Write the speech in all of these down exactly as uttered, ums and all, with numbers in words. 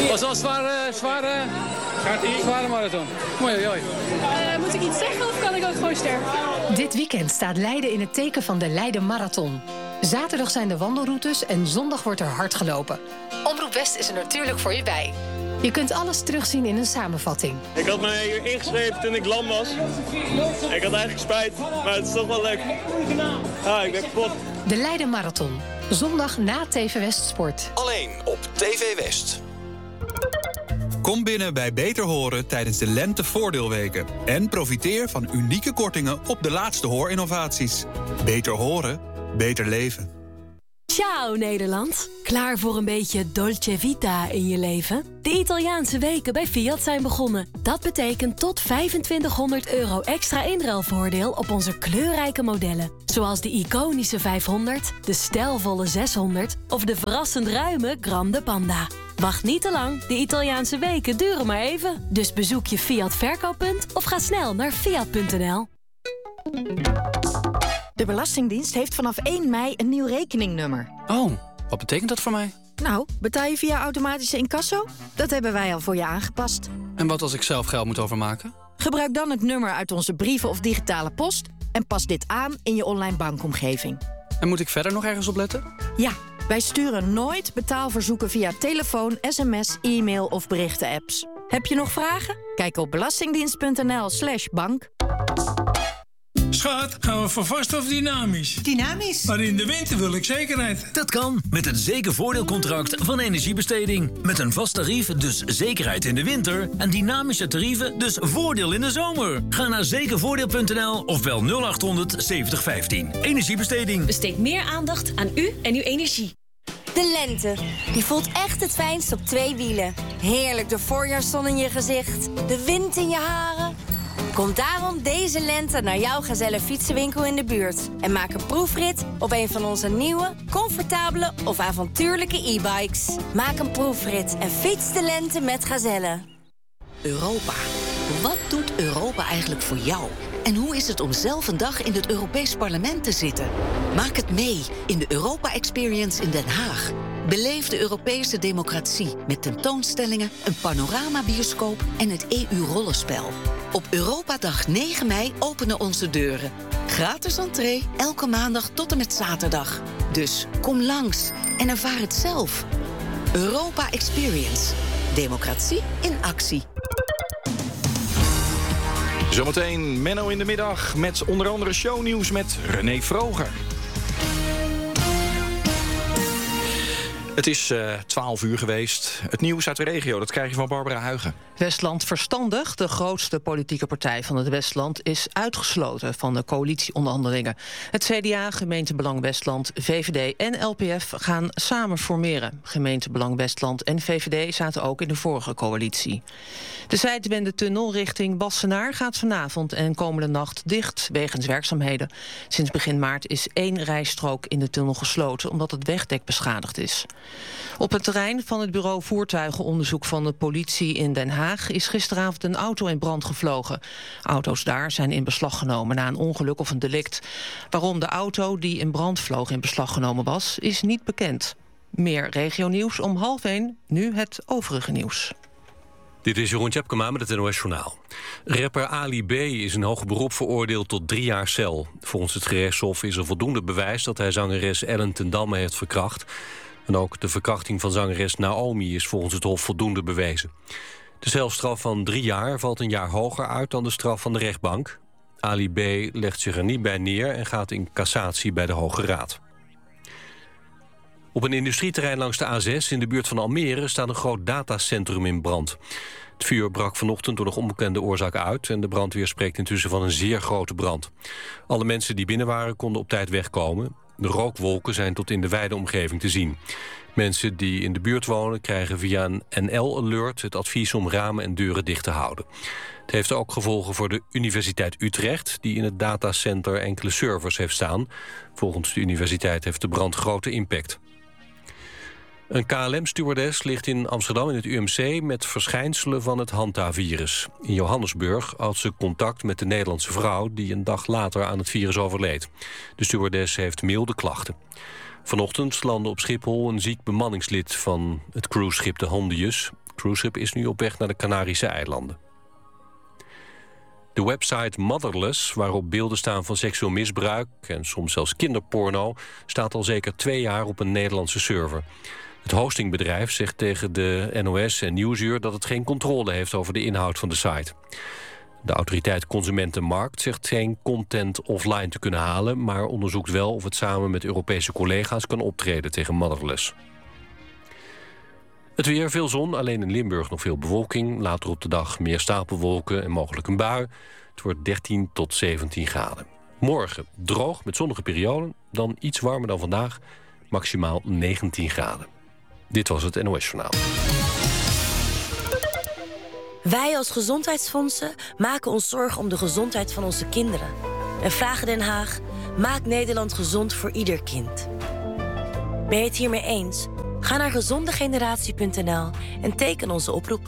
Was wel een zware, zware, zware marathon. Mooi, mooi. Uh, moet ik iets zeggen of kan ik ook gewoon sterven? Dit weekend staat Leiden in het teken van de Leiden Marathon. Zaterdag zijn de wandelroutes en zondag wordt er hard gelopen. Omroep West is er natuurlijk voor je bij. Je kunt alles terugzien in een samenvatting. Ik had mij hier ingeschreven toen ik lam was. Ik had eigenlijk spijt, maar het is toch wel leuk. Ah, ik ben kapot. De Leiden Marathon. Zondag na T V West Sport. Alleen op T V West. Kom binnen bij Beter Horen tijdens de Lente-voordeelweken. En profiteer van unieke kortingen op de laatste hoorinnovaties. Beter horen, beter leven. Ciao Nederland. Klaar voor een beetje dolce vita in je leven? De Italiaanse weken bij Fiat zijn begonnen. Dat betekent tot vijfentwintighonderd euro extra inruilvoordeel op onze kleurrijke modellen. Zoals de iconische vijfhonderd, de stijlvolle zeshonderd of de verrassend ruime Grande Panda. Wacht niet te lang, de Italiaanse weken duren maar even. Dus bezoek je Fiat verkooppunt of ga snel naar fiat punt n l. De Belastingdienst heeft vanaf één mei een nieuw rekeningnummer. Oh, wat betekent dat voor mij? Nou, betaal je via automatische incasso? Dat hebben wij al voor je aangepast. En wat als ik zelf geld moet overmaken? Gebruik dan het nummer uit onze brieven of digitale post en pas dit aan in je online bankomgeving. En moet ik verder nog ergens op letten? Ja, wij sturen nooit betaalverzoeken via telefoon, sms, e-mail of berichten-apps. Heb je nog vragen? Kijk op belastingdienst.nl slash bank. Schat, gaan we voor vast of dynamisch? Dynamisch. Maar in de winter wil ik zekerheid. Dat kan met het zekervoordeelcontract van Energiebesteding. Met een vast tarief, dus zekerheid in de winter. En dynamische tarieven, dus voordeel in de zomer. Ga naar zekervoordeel punt n l of bel nul achthonderd zeventig vijftien. Energiebesteding. Besteed meer aandacht aan u en uw energie. De lente, die voelt echt het fijnst op twee wielen. Heerlijk de voorjaarszon in je gezicht, de wind in je haren. Kom daarom deze lente naar jouw Gazelle fietsenwinkel in de buurt. En maak een proefrit op een van onze nieuwe, comfortabele of avontuurlijke e-bikes. Maak een proefrit en fiets de lente met Gazelle. Europa. Wat doet Europa eigenlijk voor jou? En hoe is het om zelf een dag in het Europees Parlement te zitten? Maak het mee in de Europa Experience in Den Haag. Beleef de Europese democratie met tentoonstellingen, een panoramabioscoop en het E U-rollenspel. Op Europadag negen mei openen onze deuren. Gratis entree, elke maandag tot en met zaterdag. Dus kom langs en ervaar het zelf. Europa Experience. Democratie in actie. Zometeen Menno in de middag met onder andere shownieuws met René Vroger. Het is uh, twaalf uur geweest. Het nieuws uit de regio, dat krijg je van Barbara Huigen. Westland Verstandig, de grootste politieke partij van het Westland, is uitgesloten van de coalitieonderhandelingen. Het C D A, Gemeentebelang Westland, V V D en L P F gaan samen formeren. Gemeentebelang Westland en V V D zaten ook in de vorige coalitie. De Zijdwendetunnel richting Wassenaar gaat vanavond en komende nacht dicht wegens werkzaamheden. Sinds begin maart is één rijstrook in de tunnel gesloten omdat het wegdek beschadigd is. Op het terrein van het bureau voertuigenonderzoek van de politie in Den Haag is gisteravond een auto in brand gevlogen. Auto's daar zijn in beslag genomen na een ongeluk of een delict. Waarom de auto die in brand vloog in beslag genomen was, is niet bekend. Meer regionieuws om half één, nu het overige nieuws. Dit is Jeroen Tjepkema met het N O S Journaal. Rapper Ali B. is in hoger beroep veroordeeld tot drie jaar cel. Volgens het gerechtshof is er voldoende bewijs dat hij zangeres Ellen ten Damme heeft verkracht. En ook de verkrachting van zangeres Naomi is volgens het hof voldoende bewezen. De celstraf van drie jaar valt een jaar hoger uit dan de straf van de rechtbank. Ali B. legt zich er niet bij neer en gaat in cassatie bij de Hoge Raad. Op een industrieterrein langs de A zes in de buurt van Almere staat een groot datacentrum in brand. Het vuur brak vanochtend door nog onbekende oorzaak uit en de brandweer spreekt intussen van een zeer grote brand. Alle mensen die binnen waren konden op tijd wegkomen. De rookwolken zijn tot in de wijde omgeving te zien. Mensen die in de buurt wonen krijgen via een N L-alert het advies om ramen en deuren dicht te houden. Het heeft ook gevolgen voor de Universiteit Utrecht, die in het datacenter enkele servers heeft staan. Volgens de universiteit heeft de brand grote impact. Een K L M-stewardess ligt in Amsterdam in het U M C met verschijnselen van het Hanta-virus. In Johannesburg had ze contact met de Nederlandse vrouw die een dag later aan het virus overleed. De stewardess heeft milde klachten. Vanochtend landde op Schiphol een ziek bemanningslid van het cruiseschip de Hondius. cruiseschip is nu op weg naar de Canarische eilanden. De website Motherless, waarop beelden staan van seksueel misbruik en soms zelfs kinderporno, staat al zeker twee jaar op een Nederlandse server. Het hostingbedrijf zegt tegen de N O S en Nieuwsuur dat het geen controle heeft over de inhoud van de site. De autoriteit Consumentenmarkt zegt geen content offline te kunnen halen, maar onderzoekt wel of het samen met Europese collega's kan optreden tegen Motherless. Het weer, veel zon, alleen in Limburg nog veel bewolking. Later op de dag meer stapelwolken en mogelijk een bui. Het wordt dertien tot zeventien graden. Morgen droog met zonnige perioden, dan iets warmer dan vandaag, maximaal negentien graden. Dit was het N O S-journaal. Wij als gezondheidsfondsen maken ons zorgen om de gezondheid van onze kinderen. En vragen Den Haag, maak Nederland gezond voor ieder kind. Ben je het hiermee eens? Ga naar gezondegeneratie punt n l en teken onze oproep.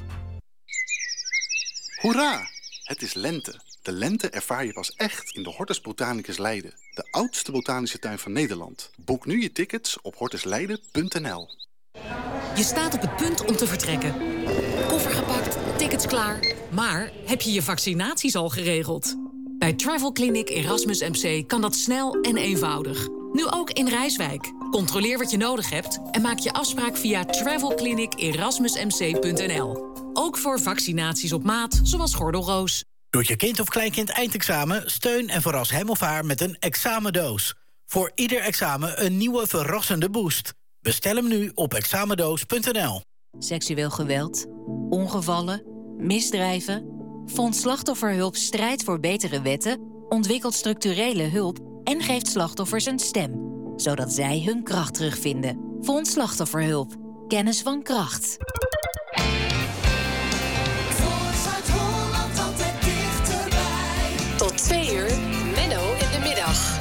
Hoera! Het is lente. De lente ervaar je pas echt in de Hortus Botanicus Leiden. De oudste botanische tuin van Nederland. Boek nu je tickets op hortus leiden punt n l. Je staat op het punt om te vertrekken. Koffer gepakt, tickets klaar. Maar heb je je vaccinaties al geregeld? Bij Travel Clinic Erasmus M C kan dat snel en eenvoudig. Nu ook in Rijswijk. Controleer wat je nodig hebt en maak je afspraak via travel clinic erasmus m c punt n l. Ook voor vaccinaties op maat, zoals gordelroos. Doet je kind of kleinkind eindexamen? Steun en verras hem of haar met een examendoos. Voor ieder examen een nieuwe verrassende boost. Bestel hem nu op examendoos punt n l. Seksueel geweld, ongevallen, misdrijven. Fonds Slachtofferhulp strijdt voor betere wetten, ontwikkelt structurele hulp en geeft slachtoffers een stem, zodat zij hun kracht terugvinden. Fonds Slachtofferhulp. Kennis van kracht.